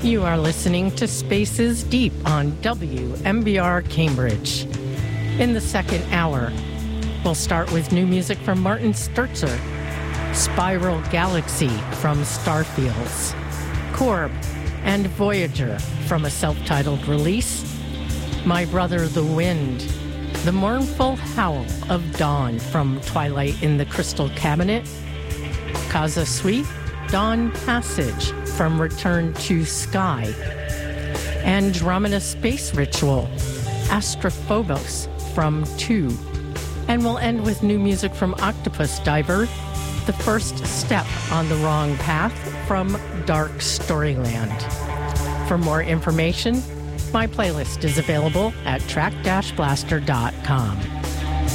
You are listening to Spaces Deep on WMBR Cambridge. In the second hour, we'll start with new music from Martin Sturzer, Spiral Galaxy from Starfields, Corb and Voyager from a self-titled release, My Brother the Wind, The Mournful Howl of Dawn from Twilight in the Crystal Cabinet, Kaza Suite, Dawn Passage from Return to Sky, Andromeda Space Ritual, Astrophobos from 2. And we'll end with new music from Octopus Diver, The First Step on the Wrong Path from Dark Storyland. For more information, my playlist is available at track-blaster.com.